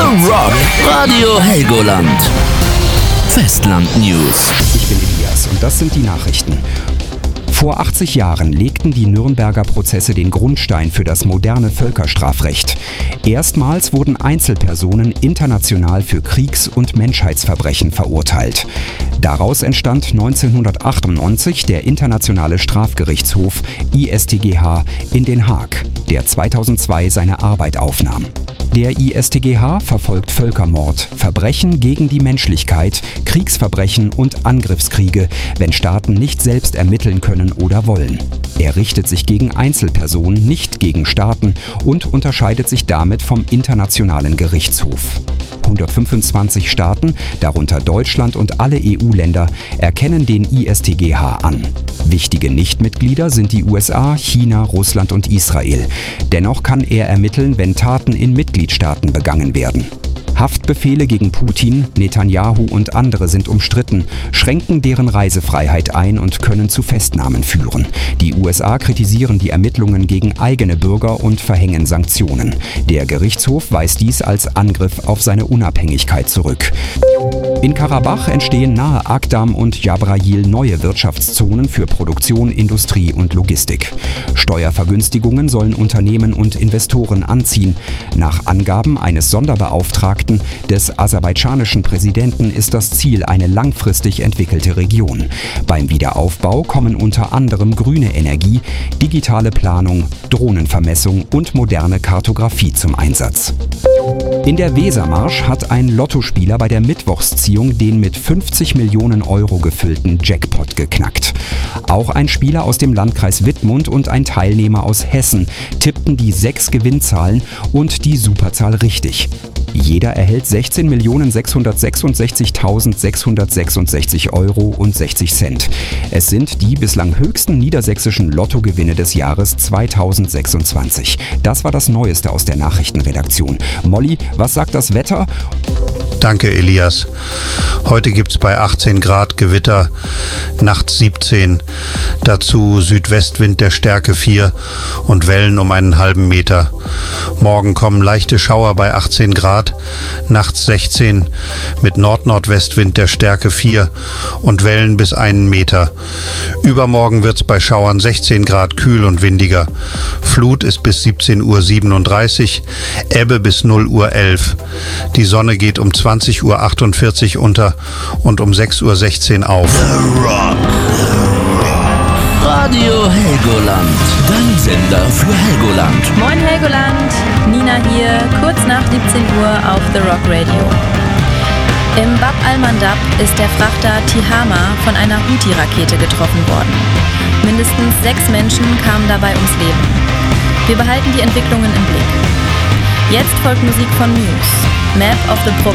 The Rock Radio Helgoland. Festland News. Ich bin Elias und das sind die Nachrichten. Vor 80 Jahren legten die Nürnberger Prozesse den Grundstein für das moderne Völkerstrafrecht. Erstmals wurden Einzelpersonen international für Kriegs- und Menschheitsverbrechen verurteilt. Daraus entstand 1998 der Internationale Strafgerichtshof IStGH in Den Haag, der 2002 seine Arbeit aufnahm. Der IStGH verfolgt Völkermord, Verbrechen gegen die Menschlichkeit, Kriegsverbrechen und Angriffskriege, wenn Staaten nicht selbst ermitteln können oder wollen. Er richtet sich gegen Einzelpersonen, nicht gegen Staaten und unterscheidet sich damit vom Internationalen Gerichtshof. 125 Staaten, darunter Deutschland und alle EU-Länder, erkennen den IStGH an. Wichtige Nichtmitglieder sind die USA, China, Russland und Israel. Dennoch kann er ermitteln, wenn Taten in Mitgliedstaaten begangen werden. Haftbefehle gegen Putin, Netanyahu und andere sind umstritten, schränken deren Reisefreiheit ein und können zu Festnahmen führen. Die USA kritisieren die Ermittlungen gegen eigene Bürger und verhängen Sanktionen. Der Gerichtshof weist dies als Angriff auf seine Unabhängigkeit zurück. In Karabach entstehen nahe Agdam und Jabrayil neue Wirtschaftszonen für Produktion, Industrie und Logistik. Steuervergünstigungen sollen Unternehmen und Investoren anziehen. Nach Angaben eines Sonderbeauftragten des aserbaidschanischen Präsidenten ist das Ziel eine langfristig entwickelte Region. Beim Wiederaufbau kommen unter anderem grüne Energie, digitale Planung, Drohnenvermessung und moderne Kartografie zum Einsatz. In der Wesermarsch hat ein Lottospieler bei der Mittwochsziehung den mit 50 Millionen Euro gefüllten Jackpot geknackt. Auch ein Spieler aus dem Landkreis Wittmund und ein Teilnehmer aus Hessen tippten die 6 Gewinnzahlen und die Superzahl richtig. Jeder erhält 16.666.666 Euro und 60 Cent. Es sind die bislang höchsten niedersächsischen Lottogewinne des Jahres 2026. Das war das Neueste aus der Nachrichtenredaktion. Molly, was sagt das Wetter? Danke, Elias. Heute gibt's bei 18 Grad Gewitter, nachts 17. Dazu Südwestwind der Stärke 4 und Wellen um einen halben Meter. Morgen kommen leichte Schauer bei 18 Grad, nachts 16 mit Nord-Nordwestwind der Stärke 4 und Wellen bis 1 Meter. Übermorgen wird's bei Schauern 16 Grad kühl und windiger. Flut ist bis 17:37 Uhr, Ebbe bis 0:11 Uhr. Die Sonne geht um 20:48 Uhr unter und um 6:16 Uhr auf. The Rock. Radio Helgoland. Dein Sender für Helgoland. Moin Helgoland, Nina hier, kurz nach 17 Uhr auf The Rock Radio. Im Bab al-Mandab ist der Frachter Tihama von einer Houthi-Rakete getroffen worden. Mindestens 6 Menschen kamen dabei ums Leben. Wir behalten die Entwicklungen im Blick. Jetzt folgt Musik von Muse, Map of the Province.